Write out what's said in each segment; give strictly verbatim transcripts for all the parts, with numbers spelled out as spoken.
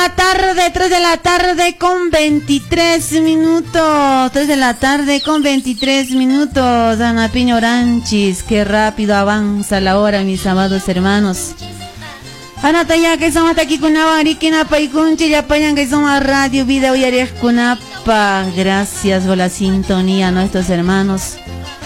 la tarde, tres de la tarde con veintitrés minutos. tres de la tarde con veintitrés minutos. Ana Piño Oranchis, qué rápido avanza la hora, mis amados hermanos. Ana Taya, que somos aquí con Navarikina Paikunchi, ya payan que somos Radio Vida Uyarej Kunapa. Gracias por la sintonía, nuestros hermanos.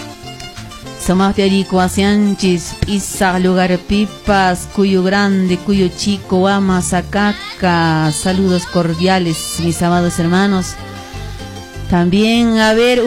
Somos teorico asianchis, Pisa, lugar pipas, Cuyo Grande, Cuyo Chico, Ama, Sacaca. Saludos cordiales, mis amados hermanos. También, a ver,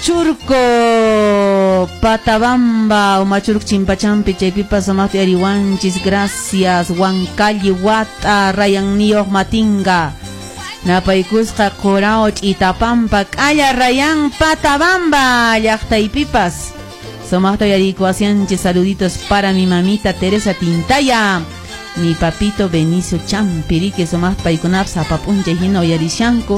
Humachurco, Patabamba, Humachurco, Chimpachampi, Chaypipas, somos teoriwanchis, gracias. Huancalli, Huata, Rayan Nioh, Matinga. Napaykusqa, Coraoch, Itapampa, Kaya, Rayan, Patabamba, Yachtaypipas. Somos Toyarico Asianche, saluditos para mi mamita Teresa Tintaya, mi papito Benicio Champiri, que somos Paikunapsa, Papunche, Hino Yarishanko.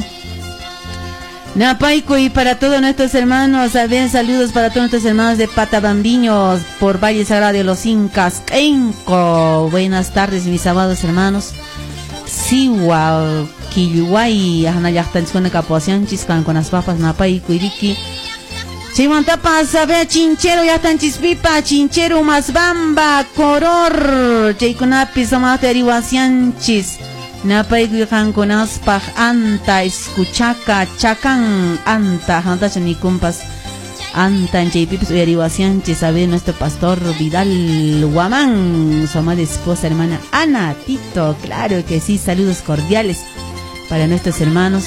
Napaico, y para todos nuestros hermanos, a ver, saludos para todos nuestros hermanos de Patabambiños, por Valle Sagrado de los Incas, Kenco. Buenas tardes, mis amados hermanos. Siwa, Quilluay, Ajanayachtanchona Capoasianchis, con las papas Napaico, Iriki. Chimantapas, a ver, Chinchero, ya están Chispipa, Chinchero, Masbamba, Coror, Chaykunapis, Amate Ariwasianchis, Napaigu Hankonaspaj, Anta, Escuchaca, Chacan, Anta, Hanta Chanikumpas, Anta, en Chaypipis, Ariwasianchis, a ver, nuestro pastor Vidal Guamán, su amada esposa, hermana Ana, Tito, claro que sí, saludos cordiales para nuestros hermanos.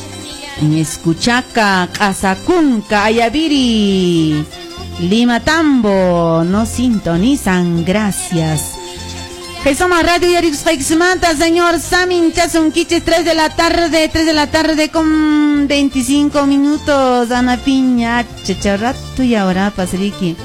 En Escuchaca, Casacunca, Ayaviri, Lima Tambo, nos sintonizan, gracias. Somos Radio Yarix Feixmanta, señor Samin Chasunquiches, tres de la tarde, tres de la tarde con veinticinco minutos. Ana Piña, checharrato y ahora pasriki.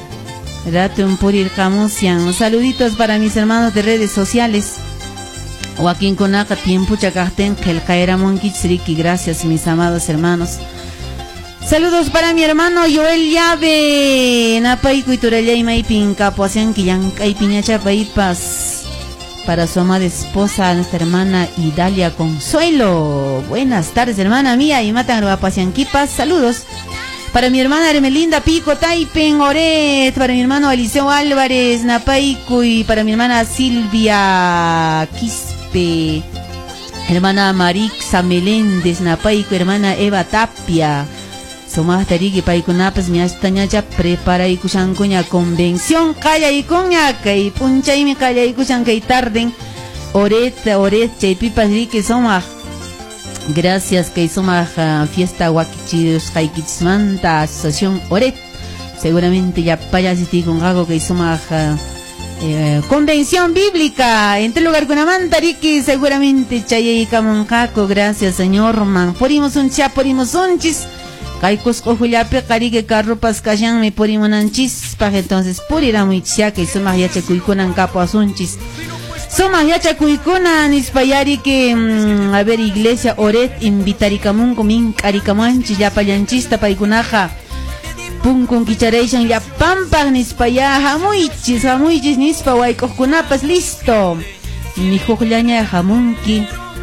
Rato un purir camusian. Saluditos para mis hermanos de redes sociales. Joaquín Conaca, tiempo chacastén, el caera monquichriqui, gracias mis amados hermanos. Saludos para mi hermano Joel Llave, Napaico y Turellay Maipin, Capoasian, Quillanca y Piñacha Paipas. Para su amada esposa, nuestra hermana Idalia Consuelo. Buenas tardes, hermana mía, y matan Pacianquipas, saludos. Para mi hermana Hermelinda Pico Taipen Oret, para mi hermano Eliseo Álvarez, Napaico, y para mi hermana Silvia Quispe, hermana Marixa Meléndez, Napaico, hermana Eva Tapia. Somos tariki paikunapas mi astañacha prepara y kushankuña convención kaya y coña kay puncha y mi kaya y kushan kay tarden oret oret chaypipas rique somos. Gracias que somos uh, fiesta Huaquichis Jaiquitzmanta asociación Oret. Seguramente ya para asistir con algo que somos uh, eh, convención bíblica entre lugar con amantariki seguramente chaye y camonjaco. Gracias señor man. Porimos un cha porimos un chis. Kaikus ojullape carique carrupas callan me porimonanchis para entonces purira muy chia que somos ya checuiconan capo asunchis. Somos ya chacuicuna nispayari que mmm, a ver iglesia Oret invitaricamun comin caricamanchi ya payanchista paikunaja punkun kichareishan ya pampa nispaya jamuichis jamuichis nispa waikojkunapas listo ni jojlaña jamunki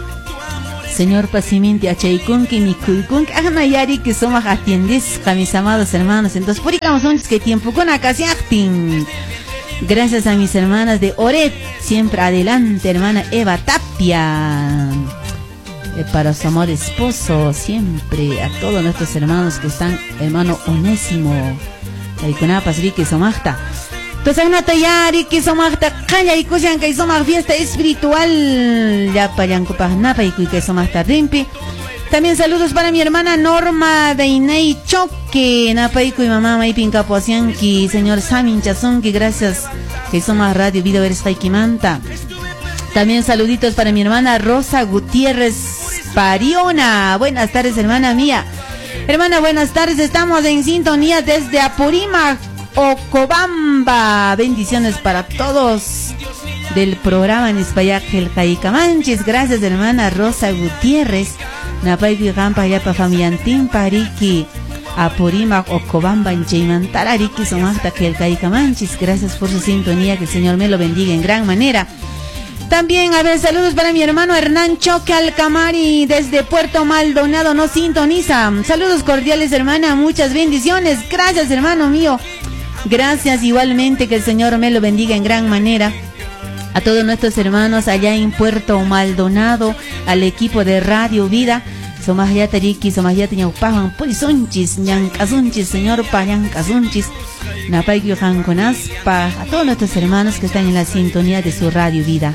señor pacimente achaikunki mi kuikunki ajanayari que somos atiendes a mis amados hermanos entonces puricamos antes que tiempo con acasiachtin. Gracias a mis hermanas de Oret, siempre adelante, hermana Eva Tapia, eh, para su amor esposo, siempre a todos nuestros hermanos que están, hermano Onésimo, Taicunapas, Rique Somachta. Entonces, una tallari que somachta, calla y cuyan que somach fiesta espiritual, ya payan copagnapa y que somachta rimpi. También saludos para mi hermana Norma de Inei Choque, Napaico y mamá Maipin Capoasianqui, señor Samin Chazunqui, gracias que somos Radio Vida Verstaikimanta. También saluditos para mi hermana Rosa Gutiérrez Pariona. Buenas tardes, hermana mía. Hermana, buenas tardes, estamos en sintonía desde Apurímac, Ocobamba. Bendiciones para todos del programa en Español Jaicamanches. Gracias, hermana Rosa Gutiérrez. Napaipi Gampa Yapa Famiantin Pariki Apurímac Ocobamba en Chaymantarariki Somachta Kelkaicamanchis. Gracias por su sintonía, que el Señor me lo bendiga en gran manera. También, a ver, saludos para mi hermano Hernán Choque Alcamari desde Puerto Maldonado, nos sintoniza. Saludos cordiales, hermana, muchas bendiciones. Gracias, hermano mío. Gracias igualmente, que el Señor me lo bendiga en gran manera. A todos nuestros hermanos allá en Puerto Maldonado, al equipo de Radio Vida. Somaya tariki, somaya ñaupajan, purisonchis, ñancasunchis, señor payancasunchis, napaiquio janconaspa, a todos nuestros hermanos que están en la sintonía de su Radio Vida.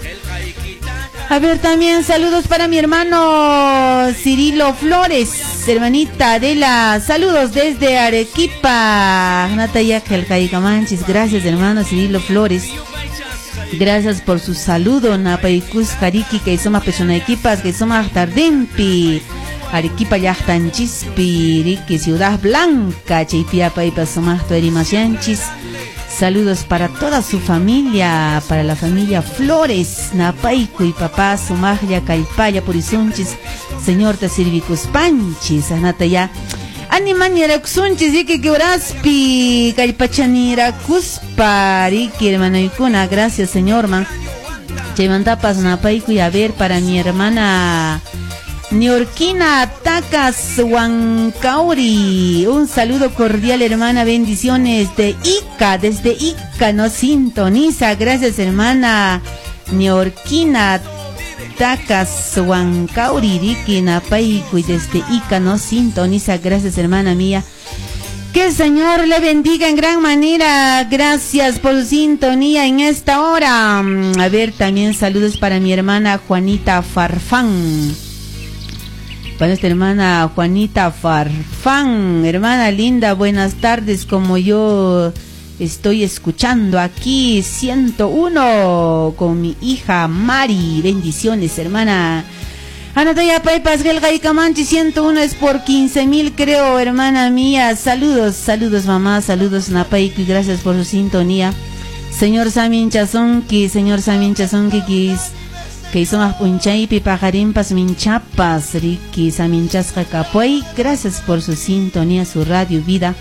A ver, también saludos para mi hermano Cirilo Flores, hermanita Adela, saludos desde Arequipa, Natalia Gelcaicamanchis, gracias hermano Cirilo Flores. Gracias por su saludo, Napaicus Jariki, que somos personas equipas, que somos Tardempi, Arequipa Yachtanchispi, Riqui, Ciudad Blanca, Chaipiapa y Pasomás Tuerimacianchis. Saludos para toda su familia, para la familia Flores, Napaico y papá, Sumaglia, Caipaya, Purizunchis, señor Tasirvicus Panchis, Anataya. Animani Raxunchis, Iki Kiuraspi, Caipachanira Cuspa, Riki, hermano Icuna, gracias, señor, man. Chaymantapas, Napaico, y a ver, para mi hermana Niorquina Tacas Huancauri, un saludo cordial, hermana, bendiciones de Ica, desde Ica nos sintoniza, gracias hermana Niorquina Tacas Huancauri, Riki Napaico, y desde Ica nos sintoniza, gracias hermana mía. Que el Señor le bendiga en gran manera. Gracias por su sintonía en esta hora. A ver, también saludos para mi hermana Juanita Farfán. Para nuestra hermana Juanita Farfán. Hermana linda, buenas tardes. Como yo estoy escuchando aquí ciento uno con mi hija Mari. Bendiciones, hermana. Anataya Paipas Gelga y Camanchi, ciento uno es por quince mil, creo, hermana mía. Saludos, saludos mamá, saludos Napaico y gracias por su sintonía. Señor Samin Chazonki, señor Samin Chazonki, que que somos punchaipi pajarimpas minchapas, Riki Samin Chazcacapuay, gracias por su sintonía, su Radio Vida.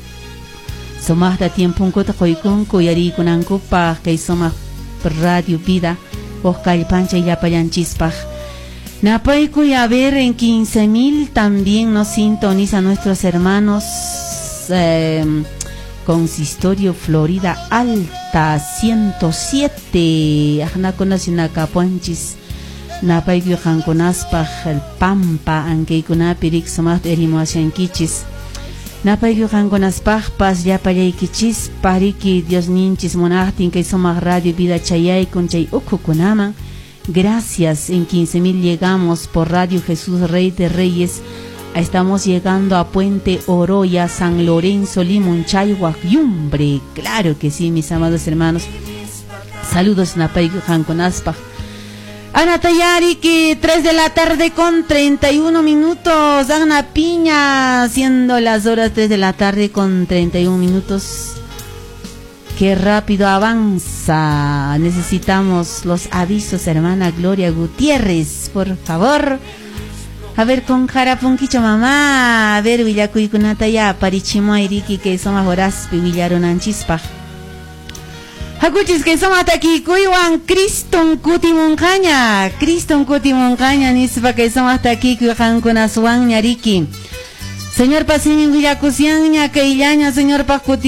Somos da tiempo un cota coicunco y ari kunancupa, que somos Radio Vida, Oscar Pancha y Yapayanchispa. Napaico, y a ver, en quince mil también nos sintonizan nuestros hermanos eh, Consistorio Florida Alta ciento siete, Ajnaconasinacapuanchis, Napaico Janconaspa, el Pampa, Anqueicunapirik, Somat Erimoasianquichis, Napaico Janconaspajpas, Yapayaiquichis, Pariki, Dios Ninchis, Monachtin, que somos Radio Vida Chayay, con Chay Ukukunama. Gracias, en quince mil llegamos por Radio Jesús Rey de Reyes. Estamos llegando a Puente Oroya, San Lorenzo, Limunchay, Guayumbre. Claro que sí, mis amados hermanos. Saludos, Napaico Janconaspa. Ana Tayari, que tres de la tarde con treinta y uno minutos. Ana Piña, siendo las horas tres de la tarde con treinta y uno minutos. Qué rápido avanza. Necesitamos los avisos, hermana Gloria Gutiérrez, por favor. A ver, con Jarapunquicho mamá. A ver, Villacuicunata ya, Parichimoairiki, que somos Horaspi, Villaronanchispa. Hakuchis, que somos aquí, Cuiwan, Criston Cutimuncaña. Criston Cutimuncaña, Nispa, que somos hasta aquí, Cuiwan Kunasuan, Ñariki. Señor Pasini, Villacusiaña, Queillaña, señor Pascuti.